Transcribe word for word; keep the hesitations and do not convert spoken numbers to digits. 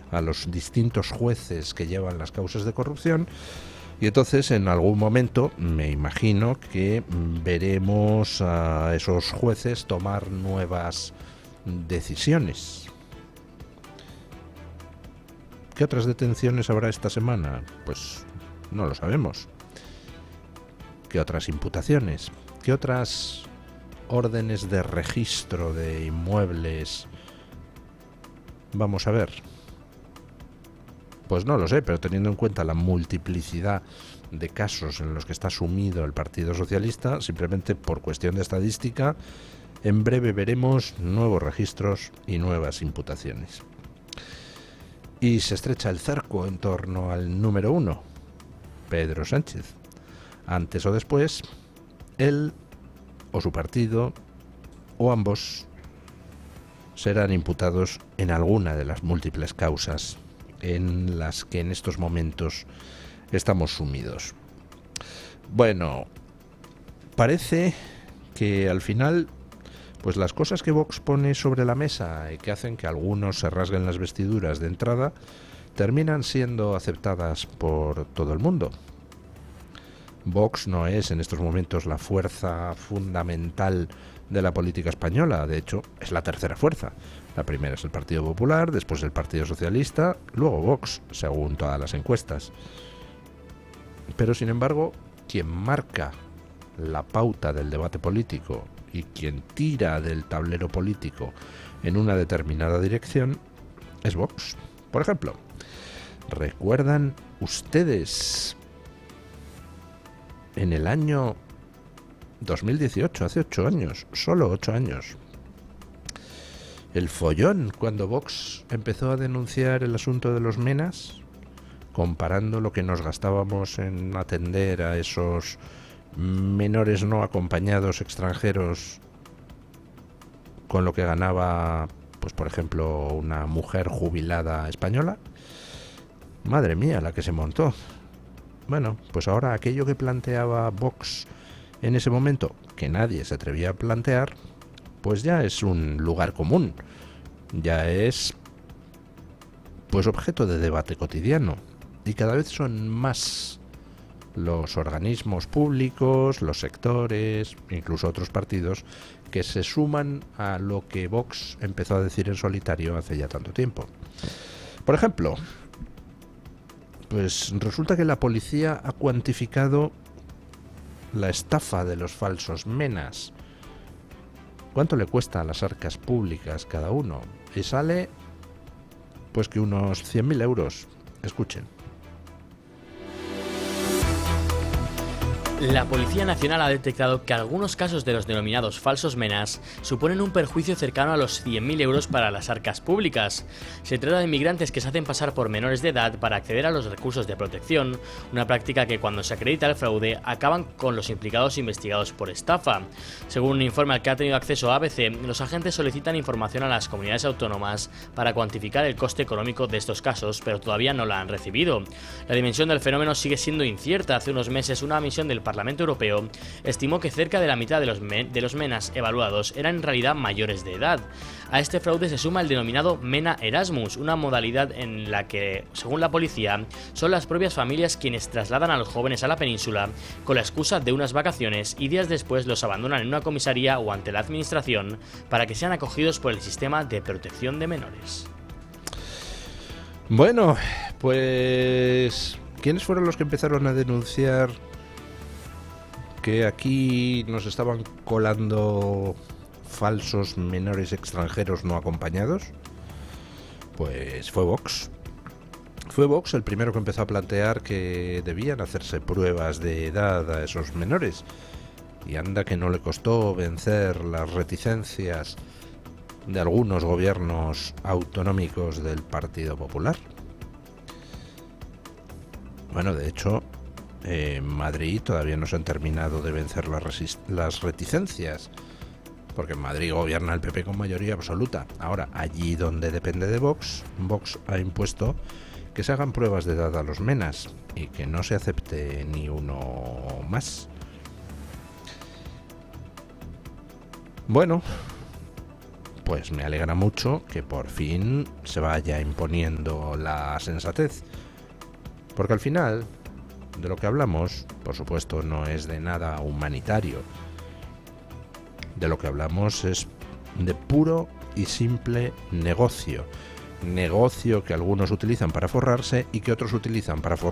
a los distintos jueces que llevan las causas de corrupción, y entonces en algún momento me imagino que veremos a esos jueces tomar nuevas decisiones. ¿Qué otras detenciones habrá esta semana? Pues no lo sabemos. ¿Qué otras imputaciones? ¿Qué otras órdenes de registro de inmuebles vamos a ver? Pues no lo sé, pero teniendo en cuenta la multiplicidad de casos en los que está sumido el Partido Socialista, simplemente por cuestión de estadística, en breve veremos nuevos registros y nuevas imputaciones. Y se estrecha el cerco en torno al número uno, Pedro Sánchez. Antes o después, él o su partido, o ambos, serán imputados en alguna de las múltiples causas en las que en estos momentos estamos sumidos. Bueno, parece que al final, pues las cosas que Vox pone sobre la mesa y que hacen que algunos se rasguen las vestiduras de entrada, terminan siendo aceptadas por todo el mundo. Vox no es en estos momentos la fuerza fundamental de la política española, de hecho es la tercera fuerza. La primera es el Partido Popular, después el Partido Socialista, luego Vox, según todas las encuestas. Pero sin embargo, quien marca la pauta del debate político y quien tira del tablero político en una determinada dirección es Vox. Por ejemplo, ¿recuerdan ustedes en el año dos mil dieciocho, hace ocho años, solo ocho años, el follón cuando Vox empezó a denunciar el asunto de los menas, comparando lo que nos gastábamos en atender a esos menores no acompañados extranjeros con lo que ganaba, pues por ejemplo, una mujer jubilada española? Madre mía, la que se montó. Bueno, pues ahora aquello que planteaba Vox en ese momento, que nadie se atrevía a plantear, pues ya es un lugar común, ya es pues objeto de debate cotidiano, y cada vez son más los organismos públicos, los sectores, incluso otros partidos, que se suman a lo que Vox empezó a decir en solitario hace ya tanto tiempo. Por ejemplo, pues resulta que la policía ha cuantificado la estafa de los falsos menas. ¿Cuánto le cuesta a las arcas públicas cada uno? Y sale, pues que unos cien mil euros. Escuchen. La Policía Nacional ha detectado que algunos casos de los denominados falsos menas suponen un perjuicio cercano a los cien mil euros para las arcas públicas. Se trata de inmigrantes que se hacen pasar por menores de edad para acceder a los recursos de protección, una práctica que cuando se acredita el fraude acaban con los implicados investigados por estafa. Según un informe al que ha tenido acceso A B C, los agentes solicitan información a las comunidades autónomas para cuantificar el coste económico de estos casos, pero todavía no la han recibido. La dimensión del fenómeno sigue siendo incierta. Hace unos meses una misión del Parlamento Europeo estimó que cerca de la mitad de los, men de los menas evaluados eran en realidad mayores de edad. A este fraude se suma el denominado Mena Erasmus, una modalidad en la que, según la policía, son las propias familias quienes trasladan a los jóvenes a la península con la excusa de unas vacaciones y días después los abandonan en una comisaría o ante la administración para que sean acogidos por el sistema de protección de menores. Bueno, pues ¿quiénes fueron los que empezaron a denunciar que aquí nos estaban colando falsos menores extranjeros no acompañados? Pues fue Vox. Fue Vox el primero que empezó a plantear que debían hacerse pruebas de edad a esos menores. Y anda que no le costó vencer las reticencias de algunos gobiernos autonómicos del Partido Popular. Bueno, de hecho, en Madrid todavía no se han terminado de vencer las, las reticencias, porque en Madrid gobierna el P P con mayoría absoluta. Ahora, allí donde depende de Vox, Vox ha impuesto que se hagan pruebas de edad a los menas y que no se acepte ni uno más. Bueno, pues me alegra mucho que por fin se vaya imponiendo la sensatez. Porque al final, de lo que hablamos, por supuesto, no es de nada humanitario. De lo que hablamos es de puro y simple negocio. Negocio que algunos utilizan para forrarse y que otros utilizan para forrarse